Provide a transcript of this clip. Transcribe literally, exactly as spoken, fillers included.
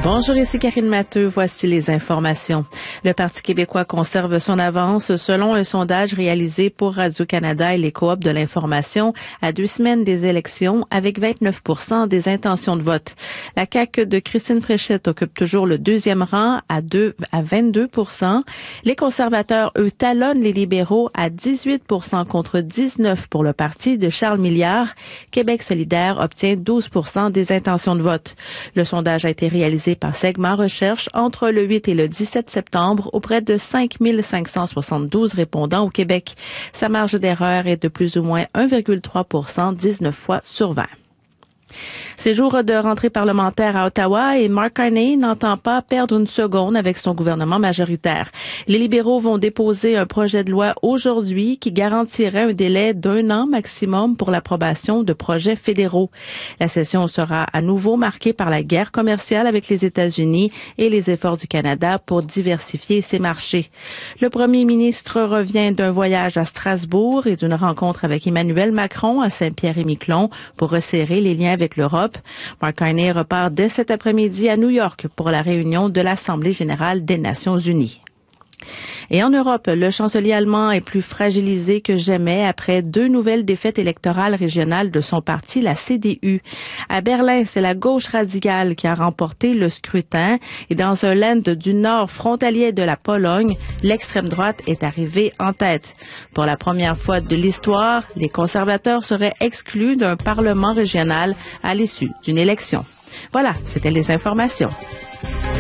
Bonjour, ici Karine Matteux. Voici les informations. Le Parti québécois conserve son avance selon un sondage réalisé pour Radio-Canada et les coops de l'information à deux semaines des élections avec vingt-neuf pour cent des intentions de vote. La C A Q de Christine Fréchette occupe toujours le deuxième rang à, deux, à vingt-deux pour cent. Les conservateurs, eux, talonnent les libéraux à dix-huit pour cent contre dix-neuf pour le parti de Charles Milliard. Québec solidaire obtient douze pour cent des intentions de vote. Le sondage a été réalisé par Segment Recherche entre le huit et le dix-sept septembre auprès de cinq mille cinq cent soixante-douze répondants au Québec. Sa marge d'erreur est de plus ou moins un virgule trois pour cent, dix-neuf fois sur vingt. C'est jour de rentrée parlementaire à Ottawa et Mark Carney n'entend pas perdre une seconde avec son gouvernement majoritaire. Les libéraux vont déposer un projet de loi aujourd'hui qui garantirait un délai d'un an maximum pour l'approbation de projets fédéraux. La session sera à nouveau marquée par la guerre commerciale avec les États-Unis et les efforts du Canada pour diversifier ses marchés. Le premier ministre revient d'un voyage à Strasbourg et d'une rencontre avec Emmanuel Macron à Saint-Pierre-et-Miquelon pour resserrer les liens avec l'Europe. Mark Carney repart dès cet après-midi à New York pour la réunion de l'Assemblée générale des Nations unies. Et en Europe, le chancelier allemand est plus fragilisé que jamais après deux nouvelles défaites électorales régionales de son parti, la C D U. À Berlin, c'est la gauche radicale qui a remporté le scrutin et dans un land du nord frontalier de la Pologne, l'extrême droite est arrivée en tête. Pour la première fois de l'histoire, les conservateurs seraient exclus d'un parlement régional à l'issue d'une élection. Voilà, c'était les informations.